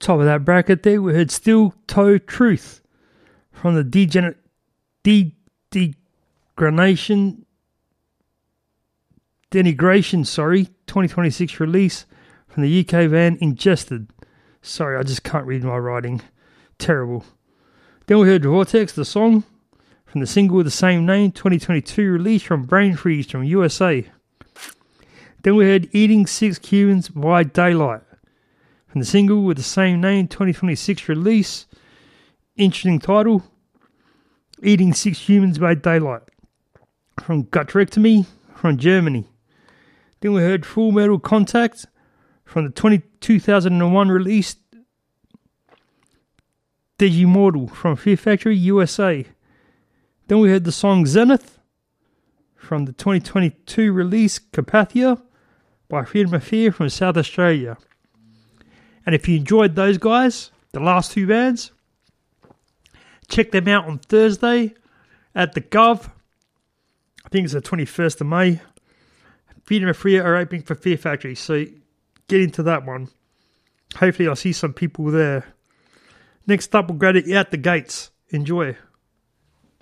Top of that bracket there, we heard Steel Toe Truth from the Denigration 2026 release from the UK band Ingested. Sorry, I just can't read my writing. Terrible. Then we heard Vortex, the song, from the single with the same name, 2022 release from Brain Freeze from USA. Then we heard Eating Six Humans by Daylight, from the single with the same name, 2026 release. Interesting title, Eating Six Humans by Daylight, from Gutrectomy from Germany. Then we heard Full Metal Contact from the 2001 release, Digimortal from Fear Factory, USA. Then we heard the song Zenith from the 2022 release, Carpathia by Freedom of Fear from South Australia. And if you enjoyed those guys, the last two bands, check them out on Thursday at the Gov. I think it's the 21st of May. Freedom of Fear are opening for Fear Factory, so get into that one. Hopefully I'll see some people there. Next up, we'll go to Out the Gates. Enjoy.